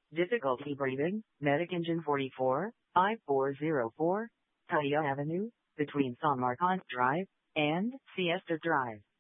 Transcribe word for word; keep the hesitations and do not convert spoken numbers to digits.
Difficulty breathing, Medic Engine forty-four, five four zero four, Tahia Avenue, between Samarkand Drive and Siesta Drive.